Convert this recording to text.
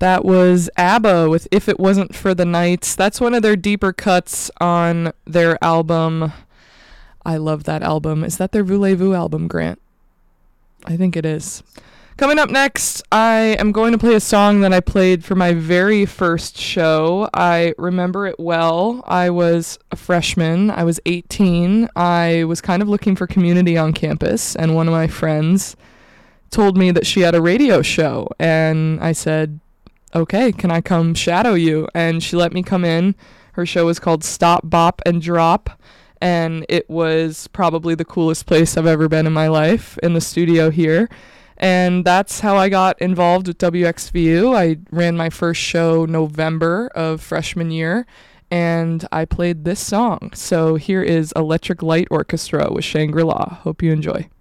That was ABBA with If It Wasn't for the Nights. That's one of their deeper cuts on their album. I love that album. Is that their Voulez-Vous album, Grant? I think it is. Coming up next, I am going to play a song that I played for my very first show. I remember it well. I was a freshman. I was 18. I was kind of looking for community on campus, and one of my friends told me that she had a radio show, and I said, okay, can I come shadow you? And she let me come in. Her show was called Stop, Bop, and Drop, and it was probably the coolest place I've ever been in my life, in the studio here. And that's how I got involved with WXVU. I ran my first show November of freshman year, and I played this song. So here is Electric Light Orchestra with Shangri-La. Hope you enjoy.